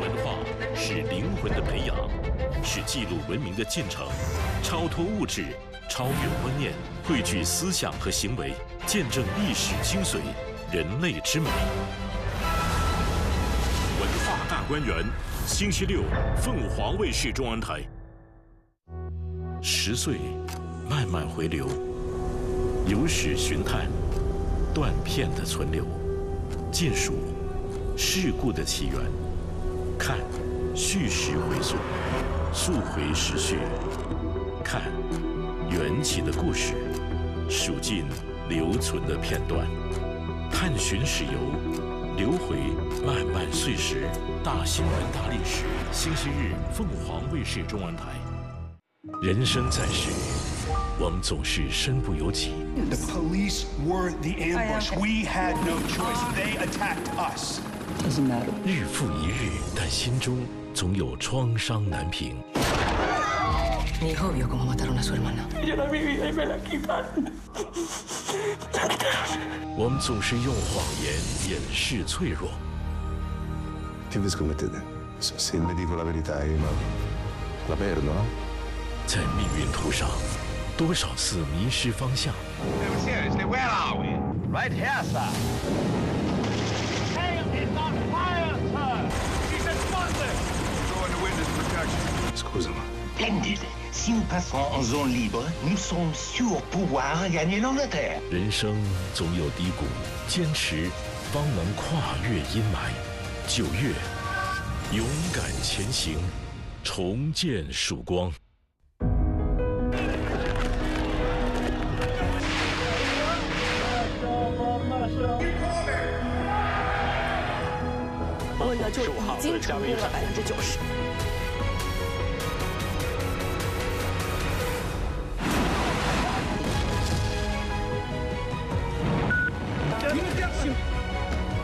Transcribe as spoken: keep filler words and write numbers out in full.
文化是灵魂的培养，是记录文明的进程，超脱物质，超越观念，汇聚思想和行为，见证历史精髓，人类之美。文化大观园，星期六，凤凰卫视中文台。十岁，慢慢回流，有史寻探，断片的存留，尽数事故的起源，看叙事回溯，溯回时序，看缘起的故事，数尽留存的片段，探寻史游，流回漫漫岁时，大新闻大历史。星期日，凤凰卫视中文台。人生在世，我们总是身不由己。 The police were the ambush. We had no choice. They attacked us. Doesn't matter. 日复一日，但心中总有创伤难平。 Mi hijo vio cómo mataron a su hermana. Yo la viví y me la quitaron. 我们总是用谎言掩饰脆弱。 Che vi scommettete? Se le dico la verità, ma la perdo, no? 在命运途上，多少次迷失方向。 Seriously, where are we? Right here, sir. Hail is not fire, sir. He's explosive. Go into witness protection. Scusami. Splendid. Si nous passons en zone libre, nous sommes sûrs pouvoir gagner l'Angleterre. 人生总有低谷，坚持方能跨越阴霾。九月，勇敢前行，重见曙光。 温的就已经成功了百分之九十。 Siamo